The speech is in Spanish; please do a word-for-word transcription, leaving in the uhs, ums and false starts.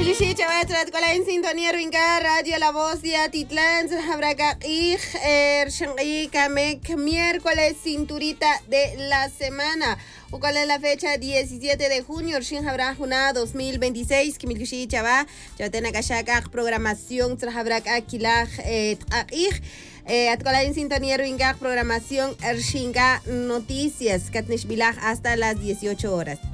Milgushi Chavatrat con la en sintonía Ruinga Radio La Voz de Atitlán Habraga y Ershangi Kamek miércoles cinturita de la semana. O cuál es la fecha diecisiete de junio, Shin Habrá Juna dos mil veintiséis, que Milgushi Chava, Chatena Kashaka programación Trahabraga Kilaj Takih. Eh, Atkola en sintonía Ruinga programación Ershinga Noticias, Katnish Bilag hasta las dieciocho horas.